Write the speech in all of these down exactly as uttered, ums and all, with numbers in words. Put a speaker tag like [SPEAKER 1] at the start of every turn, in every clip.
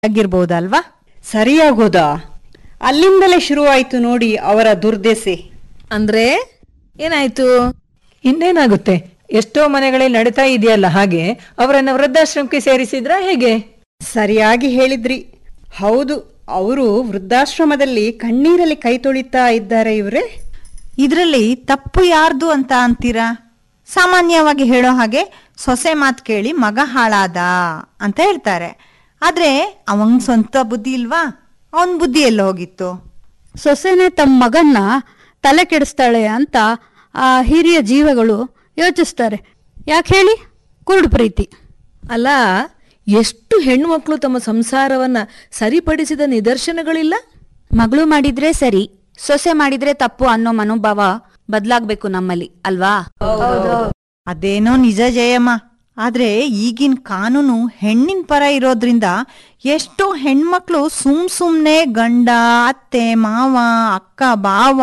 [SPEAKER 1] ಆಗಿರ್ಬೋದಲ್ವಾ?
[SPEAKER 2] ಸರಿಯಾಗೋದಾ? ಅಲ್ಲಿಂದಲೇ ಶುರುವಾಯ್ತು ನೋಡಿ ಅವರ ದುರ್ದೆಸೆ.
[SPEAKER 3] ಅಂದ್ರೆ ಏನಾಯ್ತು?
[SPEAKER 4] ಇನ್ನೇನಾಗುತ್ತೆ, ಎಷ್ಟೋ ಮನೆಗಳಲ್ಲಿ ನಡೀತಾ ಇದೆಯಲ್ಲ, ಹಾಗೆ ಅವರನ್ನ ವೃದ್ಧಾಶ್ರಮಕ್ಕೆ ಸೇರಿಸಿದ್ರ ಹೇಗೆ?
[SPEAKER 2] ಸರಿಯಾಗಿ ಹೇಳಿದ್ರಿ. ಹೌದು, ಅವರು ವೃದ್ಧಾಶ್ರಮದಲ್ಲಿ ಕಣ್ಣೀರಲ್ಲಿ ಕೈ ತೊಳಿತಾ ಇದ್ದಾರೆ ಇವ್ರೆ.
[SPEAKER 1] ಇದರಲ್ಲಿ ತಪ್ಪು ಯಾರ್ದು ಅಂತ ಅಂತೀರಾ? ಸಾಮಾನ್ಯವಾಗಿ ಹೇಳೋ ಹಾಗೆ ಸೊಸೆ ಮಾತು ಕೇಳಿ ಮಗ ಹಾಳಾದ ಅಂತ ಹೇಳ್ತಾರೆ. ಆದ್ರೆ ಅವಂಗ್ ಸ್ವಂತ ಬುದ್ಧಿ ಇಲ್ವಾ? ಅವನ್ ಬುದ್ಧಿ ಎಲ್ಲ ಹೋಗಿತ್ತು?
[SPEAKER 5] ಸೊಸೆನೆ ತಮ್ಮ ಮಗನ್ನ ತಲೆ ಕೆಡಿಸ್ತಾಳೆ ಅಂತ ಆ ಹಿರಿಯ ಜೀವಗಳು ಯೋಚಿಸ್ತಾರೆ. ಯಾಕೆ ಹೇಳಿ? ಕುರುಡು ಪ್ರೀತಿ.
[SPEAKER 3] ಅಲ್ಲ, ಎಷ್ಟು ಹೆಣ್ಣು ಮಕ್ಕಳು ತಮ್ಮ ಸಂಸಾರವನ್ನ ಸರಿಪಡಿಸಿದ ನಿದರ್ಶನಗಳಿಲ್ಲ.
[SPEAKER 6] ಮಗಳು ಮಾಡಿದ್ರೆ ಸರಿ, ಸೊಸೆ ಮಾಡಿದ್ರೆ ತಪ್ಪು ಅನ್ನೋ ಮನೋಭಾವ ಬದಲಾಗ್ಬೇಕು ನಮ್ಮಲ್ಲಿ, ಅಲ್ವಾ?
[SPEAKER 1] ಅದೇನೋ ನಿಜ ಜಯಮ್ಮ. ಆದ್ರೆ ಈಗಿನ ಕಾನೂನು ಹೆಣ್ಣಿನ ಪರ ಇರೋದ್ರಿಂದ ಎಷ್ಟೋ ಹೆಣ್ಮಕ್ಳು ಸುಮ್ ಸುಮ್ನೆ ಗಂಡ, ಅತ್ತೆ, ಮಾವ, ಅಕ್ಕ, ಬಾವ,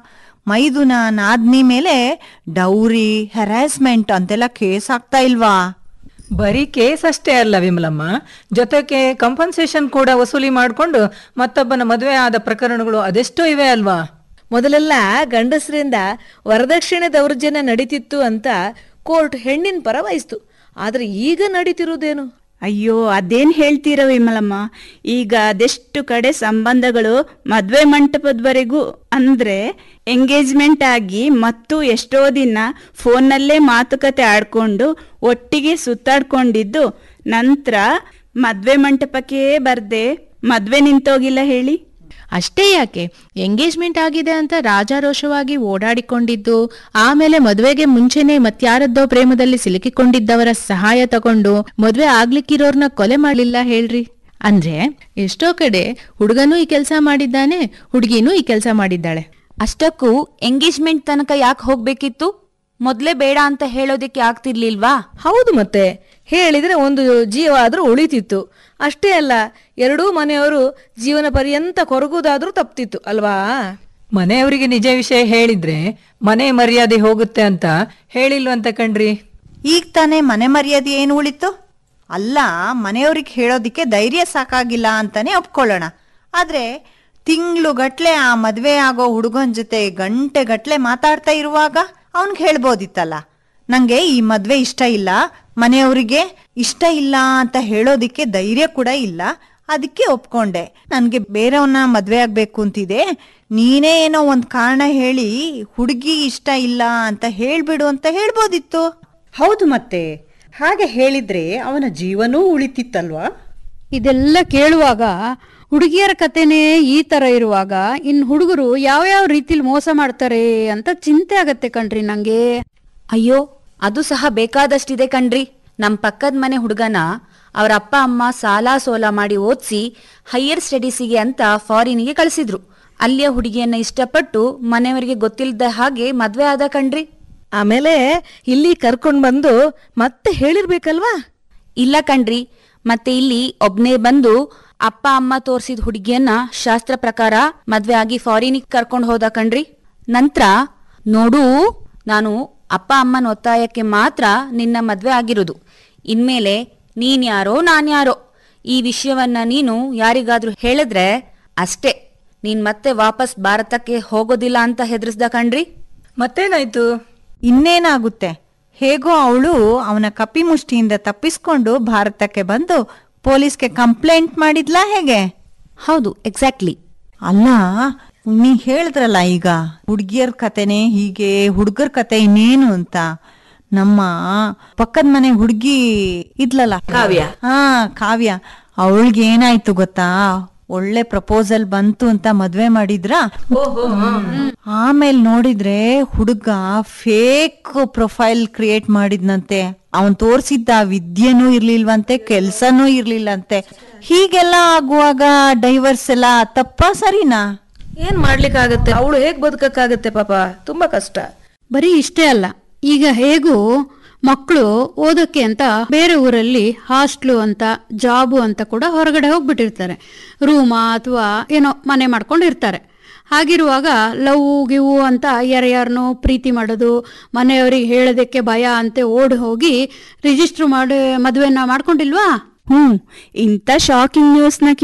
[SPEAKER 1] ಮೈದುನ, ನಾದ್ನಿ ಮೇಲೆ ಡೌರಿ, ಹೆರಾಸ್ಮೆಂಟ್ ಅಂತೆಲ್ಲ ಕೇಸ್ ಆಗ್ತಾ ಇಲ್ವಾ?
[SPEAKER 4] ಬರೀ ಕೇಸ್ ಅಷ್ಟೇ ಅಲ್ಲ ವಿಮಲಮ್ಮ, ಜೊತೆಗೆ ಕಂಪನ್ಸೇಷನ್ ಕೂಡ ವಸೂಲಿ ಮಾಡಿಕೊಂಡು ಮತ್ತೊಬ್ಬನ ಮದುವೆ ಆದ ಪ್ರಕರಣಗಳು ಅದೆಷ್ಟೋ ಇವೆ ಅಲ್ವಾ?
[SPEAKER 3] ಮೊದಲೆಲ್ಲ ಗಂಡಸರಿಂದ ವರದಕ್ಷಿಣೆ ದೌರ್ಜನ್ಯ ನಡೀತಿತ್ತು ಅಂತ ಕೋರ್ಟ್ ಹೆಣ್ಣಿನ ಪರ ವಹಿಸ್ತು. ಆದ್ರೆ ಈಗ ನಡೀತಿರುವುದೇನು?
[SPEAKER 7] ಅಯ್ಯೋ, ಅದೇನ್ ಹೇಳ್ತೀರ ವಿಮಲಮ್ಮ, ಈಗ ಅದೆಷ್ಟು ಕಡೆ ಸಂಬಂಧಗಳು ಮದ್ವೆ ಮಂಟಪದವರೆಗೂ ಅಂದ್ರೆ ಎಂಗೇಜ್ಮೆಂಟ್ ಆಗಿ ಮತ್ತು ಎಷ್ಟೋ ದಿನ ಫೋನ್ನಲ್ಲೇ ಮಾತುಕತೆ ಆಡ್ಕೊಂಡು ಒಟ್ಟಿಗೆ ಸುತ್ತಾಡ್ಕೊಂಡಿದ್ದು ನಂತರ ಮದ್ವೆ ಮಂಟಪಕ್ಕೆ ಬರ್ದೆ ಮದ್ವೆ ನಿಂತೋಗಿಲ್ಲ ಹೇಳಿ.
[SPEAKER 8] ಅಷ್ಟೇ ಯಾಕೆ, ಎಂಗೇಜ್ಮೆಂಟ್ ಆಗಿದೆ ಅಂತ ರಾಜಾರೋಷವಾಗಿ ಓಡಾಡಿಕೊಂಡಿದ್ದು, ಆಮೇಲೆ ಮದುವೆಗೆ ಮುಂಚೆನೆ ಮತ್ಯಾರದ್ದೋ ಪ್ರೇಮದಲ್ಲಿ ಸಿಲುಕಿಕೊಂಡಿದ್ದವರ ಸಹಾಯ ತಗೊಂಡು ಮದುವೆ ಆಗ್ಲಿಕ್ಕಿರೋರ್ನ ಕೊಲೆ ಮಾಡಲಿಲ್ಲ ಹೇಳ್ರಿ. ಅಂದ್ರೆ ಎಷ್ಟೋ ಕಡೆ ಹುಡುಗನೂ ಈ ಕೆಲಸ ಮಾಡಿದ್ದಾನೆ, ಹುಡುಗಿನೂ ಈ ಕೆಲಸ ಮಾಡಿದ್ದಾಳೆ.
[SPEAKER 6] ಅಷ್ಟಕ್ಕೂ ಎಂಗೇಜ್ಮೆಂಟ್ ತನಕ ಯಾಕೆ ಹೋಗ್ಬೇಕಿತ್ತು? ಮೊದ್ಲೇ ಬೇಡ ಅಂತ ಹೇಳೋದಿಕ್ಕೆ ಆಗ್ತಿರ್ಲಿಲ್ವಾ?
[SPEAKER 3] ಹೌದು, ಮತ್ತೆ ಹೇಳಿದ್ರೆ ಒಂದು ಜೀವ ಆದ್ರೂ ಉಳಿತಿತ್ತು. ಅಷ್ಟೇ ಅಲ್ಲ, ಎರಡೂ ಮನೆಯವರು ಜೀವನ ಪರ್ಯಂತ ಕೊರಗುದಾದ್ರೂ ತಪ್ತಿತ್ತು ಅಲ್ವಾ?
[SPEAKER 4] ಮನೆಯವರಿಗೆ ನಿಜ ವಿಷಯ ಹೇಳಿದ್ರೆ ಮನೆ ಮರ್ಯಾದೆ ಹೋಗುತ್ತೆ ಅಂತ ಹೇಳಿಲ್ವಂತ ಕಣ್ರಿ.
[SPEAKER 1] ಈಗ ತಾನೇ ಮನೆ ಮರ್ಯಾದೆ ಏನು ಉಳಿತು? ಅಲ್ಲ, ಮನೆಯವ್ರಿಗೆ ಹೇಳೋದಿಕ್ಕೆ ಧೈರ್ಯ ಸಾಕಾಗಿಲ್ಲ ಅಂತಾನೆ ಒಪ್ಕೊಳ್ಳೋಣ. ಆದ್ರೆ ತಿಂಗಳು ಗಟ್ಲೆ ಆ ಮದ್ವೆ ಆಗೋ ಹುಡುಗನ್ ಜೊತೆ ಗಂಟೆ ಗಟ್ಲೆ ಮಾತಾಡ್ತಾ ಇರುವಾಗ ಅವನ್ಗೆ ಹೇಳ್ಬೋದಿತ್ತಲ್ಲ, ನಂಗೆ ಈ ಮದ್ವೆ ಇಷ್ಟ ಇಲ್ಲ, ಮನೆಯವರಿಗೆ ಇಷ್ಟ ಇಲ್ಲ ಅಂತ ಹೇಳೋದಿಕ್ಕೆ ಧೈರ್ಯ ಕೂಡ ಇಲ್ಲ, ಅದಕ್ಕೆ ಒಪ್ಕೊಂಡೆ, ನನ್ಗೆ ಬೇರೆಯವನ್ನ ಮದ್ವೆ ಆಗ್ಬೇಕು ಅಂತಿದೆ, ನೀನೇ ಏನೋ ಒಂದ್ ಕಾರಣ ಹೇಳಿ ಹುಡುಗಿ ಇಷ್ಟ ಇಲ್ಲ ಅಂತ ಹೇಳ್ಬಿಡು ಅಂತ ಹೇಳ್ಬೋದಿತ್ತು.
[SPEAKER 2] ಹೌದು, ಮತ್ತೆ ಹಾಗೆ ಹೇಳಿದ್ರೆ ಅವನ ಜೀವನೂ ಉಳಿತಿತ್ತಲ್ವಾ?
[SPEAKER 5] ಇದೆಲ್ಲ ಕೇಳುವಾಗ ಹುಡುಗಿಯರ ಕತೆನೇ ಈ ತರ ಇರುವಾಗ ಇನ್ ಹುಡುಗರು ಯಾವ್ಯಾವ ರೀತಿಲಿ ಮೋಸ ಮಾಡ್ತಾರೆ ಅಂತ ಚಿಂತೆ ಆಗತ್ತೆ ಕಣ್ರಿ ನಂಗೆ.
[SPEAKER 6] ಅಯ್ಯೋ, ಅದು ಸಹ ಬೇಕಾದಷ್ಟಿದೆ ಕಣ್ರಿ. ನಮ್ ಪಕ್ಕದ ಮನೆ ಹುಡುಗನ ಅವ್ರ ಅಪ್ಪ ಅಮ್ಮ ಸಾಲ ಸೋಲ ಮಾಡಿ ಓದಿಸಿ ಹೈಯರ್ ಸ್ಟಡೀಸಿಗೆ ಅಂತ ಫಾರಿನ್ಗೆ ಕಳಿಸಿದ್ರು. ಅಲ್ಲಿಯ ಹುಡುಗಿಯನ್ನ ಇಷ್ಟಪಟ್ಟು ಮನೆಯವರಿಗೆ ಗೊತ್ತಿಲ್ಲದ ಹಾಗೆ ಮದ್ವೆ ಆದ ಕಣ್ರಿ.
[SPEAKER 3] ಆಮೇಲೆ ಇಲ್ಲಿ ಕರ್ಕೊಂಡ್ ಬಂದು ಮತ್ತೆ ಹೇಳಿರ್ಬೇಕಲ್ವಾ?
[SPEAKER 6] ಇಲ್ಲ ಕಣ್ರಿ, ಮತ್ತೆ ಇಲ್ಲಿ ಒಬ್ನೇ ಬಂದು ಅಪ್ಪ ಅಮ್ಮ ತೋರ್ಸಿದ ಹುಡುಗಿಯನ್ನ ಶಾಸ್ತ್ರ ಪ್ರಕಾರ ಮದ್ವೆ ಆಗಿ ಫಾರಿನಿಗೆ ಕರ್ಕೊಂಡು ಹೋದ ಕಣ್ರಿ. ನಂತರ ನೋಡು, ನಾನು ಅಪ್ಪ ಅಮ್ಮನ ಒತ್ತಾಯಕ್ಕೆ ಮಾತ್ರ ನಿನ್ನ ಮದ್ವೆ ಆಗಿರೋದು, ಇನ್ಮೇಲೆ ನೀನ್ ಯಾರೋ ನಾನ್ ಯಾರೋ ಈ ವಿಷಯವನ್ನ ನೀನು ಯಾರಿಗಾದ್ರೂ ಹೇಳಿದ್ರೆ ಅಷ್ಟೇ, ನೀನ್ ಮತ್ತೆ ವಾಪಸ್ ಭಾರತಕ್ಕೆ ಹೋಗೋದಿಲ್ಲ ಅಂತ ಹೆದರ್ಸ್ದ ಕಣ್ರಿ.
[SPEAKER 4] ಮತ್ತೇನಾಯ್ತು?
[SPEAKER 1] ಇನ್ನೇನಾಗುತ್ತೆ, ಹೇಗೋ ಅವಳು ಅವನ ಕಪಿ ಮುಷ್ಟಿಯಿಂದ ತಪ್ಪಿಸ್ಕೊಂಡು ಭಾರತಕ್ಕೆ ಬಂದು ಪೊಲೀಸ್ಗೆ ಕಂಪ್ಲೇಂಟ್ ಮಾಡಿದ್ಲಾ ಹೇಗೆ?
[SPEAKER 6] ಹೌದು, ಎಕ್ಸಾಕ್ಟ್ಲಿ.
[SPEAKER 1] ಅಲ್ಲ, ನೀ ಹೇಳಿದ್ರಲ್ಲ ಈಗ ಹುಡ್ಗಿಯರ್ ಕತೆನೆ ಹೀಗೆ, ಹುಡುಗರ ಕತೆ ಇನ್ನೇನು ಅಂತ. ನಮ್ಮ ಪಕ್ಕದ ಮನೆ ಹುಡ್ಗಿ ಇದ್ಲಲ್ಲ
[SPEAKER 3] ಕಾವ್ಯ,
[SPEAKER 1] ಹಾ ಕಾವ್ಯ, ಅವಳಿಗೆ ಏನಾಯ್ತು ಗೊತ್ತಾ? ಒಳ್ಳೆ ಪ್ರಪೋಸಲ್ ಬಂತು ಅಂತ ಮದ್ವೆ ಮಾಡಿದ್ರ. ಆಮೇಲೆ ನೋಡಿದ್ರೆ ಹುಡುಗ ಫೇಕ್ ಪ್ರೊಫೈಲ್ ಕ್ರಿಯೇಟ್ ಮಾಡಿದ್ನಂತೆ. ಅವನ್ ತೋರ್ಸಿದ್ದ ವಿದ್ಯೆನೂ ಇರ್ಲಿಲ್ವಂತೆ, ಕೆಲ್ಸನೂ ಇರ್ಲಿಲ್ಲಂತೆ. ಹೀಗೆಲ್ಲ ಆಗುವಾಗ ಡೈವರ್ಸ್ ಎಲ್ಲ ತಪ್ಪ ಸರಿನಾ?
[SPEAKER 3] ಏನ್ ಮಾಡ್ಲಿಕ್ಕಾಗತ್ತೆ? ಅವಳು ಹೇಗ್ ಬದುಕಕ್ಕಾಗತ್ತೆ ಪಾಪ, ತುಂಬಾ ಕಷ್ಟ.
[SPEAKER 5] ಬರೀ ಇಷ್ಟೇ ಅಲ್ಲ, ಈಗ ಹೇಗೂ ಮಕ್ಕಳು ಓದೋಕ್ಕೆ ಅಂತ ಬೇರೆ ಊರಲ್ಲಿ ಹಾಸ್ಟ್ಲು ಅಂತ ಜಾಬು ಅಂತ ಕೂಡ ಹೊರಗಡೆ ಹೋಗ್ಬಿಟ್ಟಿರ್ತಾರೆ. ರೂಮ ಅಥವಾ ಏನೋ ಮನೆ ಮಾಡ್ಕೊಂಡಿರ್ತಾರೆ. ಹಾಗಿರುವಾಗ ಲವ್ ಗಿವು ಅಂತ ಯಾರ್ಯಾರನೋ ಪ್ರೀತಿ ಮಾಡೋದು, ಮನೆಯವ್ರಿಗೆ ಹೇಳೋದಕ್ಕೆ ಭಯ ಅಂತೆ ಓಡಿ ಹೋಗಿ ರಿಜಿಸ್ಟ್ರ್ ಮಾಡಿ ಮದುವೆನ ಮಾಡ್ಕೊಂಡಿಲ್ವಾ?
[SPEAKER 7] ಹ್ಞೂ ಇಂಥ ಶಾಕಿಂಗ್ ನ್ಯೂಸ್ನ